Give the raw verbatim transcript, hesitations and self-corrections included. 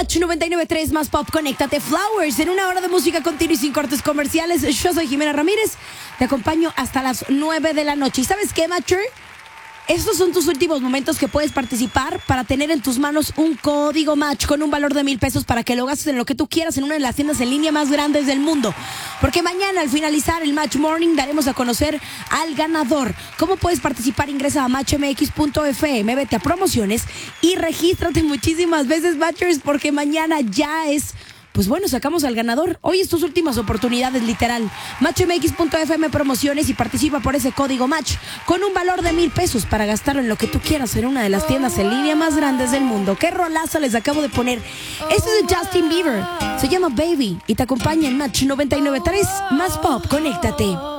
Match noventa y nueve punto tres más pop, conéctate Flowers en una hora de música continua y sin cortes comerciales. Yo soy Jimena Ramírez, te acompaño hasta las nueve de la noche. ¿Y sabes qué, Matcher? Estos son tus últimos momentos que puedes participar para tener en tus manos un código Match con un valor de mil pesos para que lo gastes en lo que tú quieras en una de las tiendas en línea más grandes del mundo. Porque mañana, al finalizar el Match Morning, daremos a conocer al ganador. ¿Cómo puedes participar? Ingresa a match m x punto f m, vete a promociones y regístrate muchísimas veces, Matchers, porque mañana ya es... Pues bueno, sacamos al ganador. Hoy es tus últimas oportunidades, literal. match m x punto f m promociones y participa por ese código Match con un valor de mil pesos para gastarlo en lo que tú quieras en una de las tiendas en línea más grandes del mundo. ¡Qué rolazo les acabo de poner! Este es de Justin Bieber. Se llama Baby y te acompaña en Match noventa y nueve punto tres más pop. Conéctate.